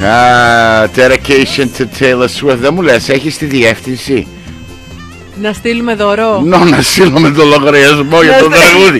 Dedication to Taylor Swift. Δεν μου λες, έχεις τη διεύθυνση? Να στείλουμε δώρο. Να στείλουμε το λογαριασμό για το τραγούδι.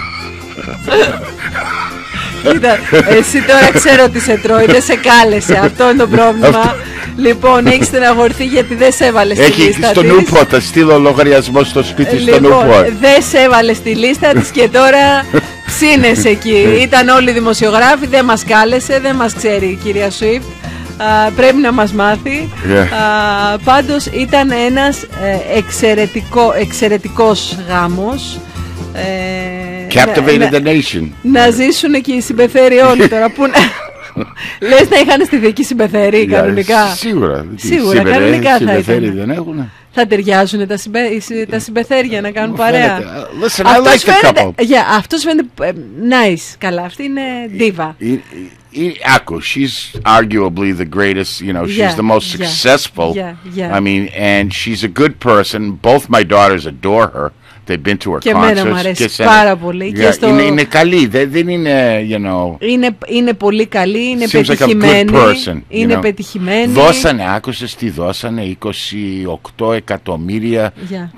Κοίτα, εσύ τώρα ξέρω ότι σε τρώει, δεν σε κάλεσε. Αυτό είναι το πρόβλημα. Λοιπόν, έχεις στεναχωρηθεί γιατί δεν σε έβαλε στη λίστα της. Στο Newport, θα στείλω λογαριασμό στο σπίτι στο Newport. Δεν σε έβαλε στη λίστα της και τώρα ψήνεσαι εκεί. Ήταν όλοι οι δημοσιογράφοι, δεν μας κάλεσε, δεν μας ξέρει η κυρία Swift. Πρέπει να μας μάθει. Πάντως ήταν ένας εξαιρετικός γάμος. Captivated the nation. Να ζήσουν και οι συμπεθέροι όλοι τώρα. Λες να είχαν στη δική συμπεθέρη κανονικά. Σίγουρα κανονικά θα ήταν. Δεν έχουν. Θα ταιριάζουν τα συμπεθέρια να κάνουν παρέα. Listen, I like the couple. Αυτός φαίνεται nice. Καλά, αυτή είναι diva. Άκου, she's arguably the greatest, she's the most successful. I mean, and she's a good person. Both my daughters adore her. They've been to her και concerts. Και εμένα μου αρέσει πάρα πολύ. Είναι καλή, δεν είναι, Είναι πολύ καλή, είναι πετυχημένη. Είναι πετυχημένη. Άκουσες τι δώσανε, 28 εκατομμύρια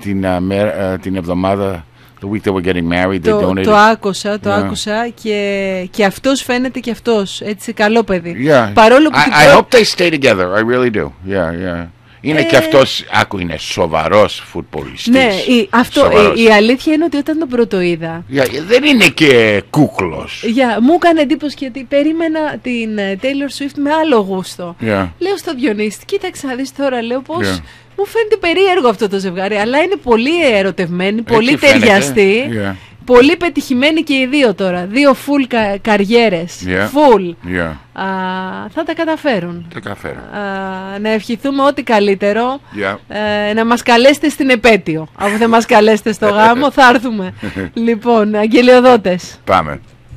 την εβδομάδα. The week they were getting married, they donated. Το άκουσα και αυτός φαίνεται και αυτός έτσι καλό παιδί. Παρόλο που I hope they stay together. I really do. Yeah. Είναι και αυτός, είναι σοβαρός φουτμπολιστής. Ναι, η αλήθεια είναι ότι όταν τον πρώτο είδα δεν είναι και κούκλος. Μου έκανε εντύπωση γιατί περίμενα την Taylor Swift με άλλο γούστο. Λέω στο Διονύση, κοίταξε να δεις τώρα, λέω πως μου φαίνεται περίεργο αυτό το ζευγάρι, αλλά είναι πολύ ερωτευμένοι, πολύ ταιριαστοί. Πολύ πετυχημένοι και οι δύο τώρα. Δύο full καριέρες. Full. Θα τα καταφέρουν. Να ευχηθούμε ό,τι καλύτερο. Να μας καλέσετε στην επέτειο. Αφού δεν μας καλέσετε στο γάμο, θα έρθουμε. Λοιπόν, αγγελιοδότες. Πάμε.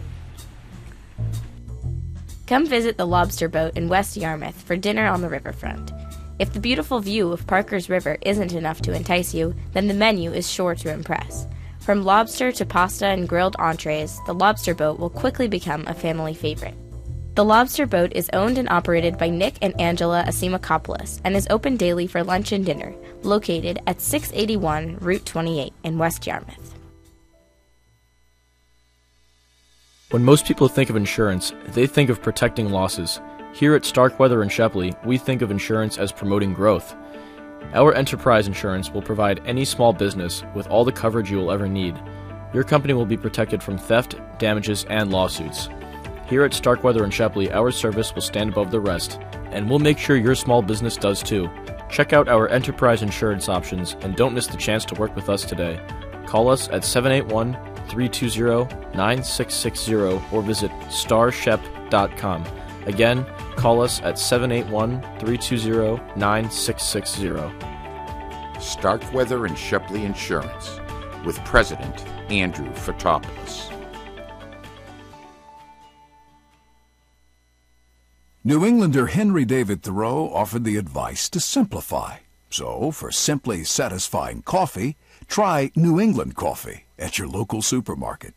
Come visit the Lobster Boat in West Yarmouth for dinner on the riverfront. If the beautiful view of Parker's River isn't enough to entice you, then the menu is sure to impress. From lobster to pasta and grilled entrees, the Lobster Boat will quickly become a family favorite. The Lobster Boat is owned and operated by Nick and Angela Asimakopoulos and is open daily for lunch and dinner, located at 681 Route 28 in West Yarmouth. When most people think of insurance, they think of protecting losses. Here at Starkweather & Shepley, we think of insurance as promoting growth. Our enterprise insurance will provide any small business with all the coverage you will ever need. Your company will be protected from theft, damages, and lawsuits. Here at Starkweather & Shepley, our service will stand above the rest, and we'll make sure your small business does too. Check out our enterprise insurance options and don't miss the chance to work with us today. Call us at 781-320-9660 or visit starshep.com. Again, call us at 781-320-9660. Starkweather & Shepley Insurance with President Andrew Fotopoulos. New Englander Henry David Thoreau offered the advice to simplify. So, for simply satisfying coffee, try New England coffee at your local supermarket.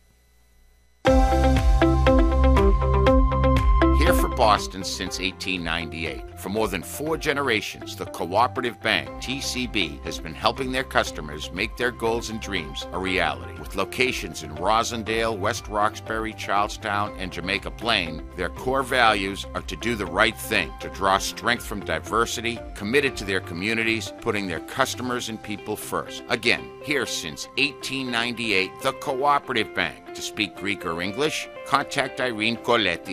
Here for Boston since 1898. For more than 4 generations, the Cooperative Bank, TCB, has been helping their customers make their goals and dreams a reality. With locations in Rosendale, West Roxbury, Charlestown, and Jamaica Plain, their core values are to do the right thing, to draw strength from diversity, committed to their communities, putting their customers and people first. Again, here since 1898, the Cooperative Bank. To speak Greek or English, contact Irene Coletti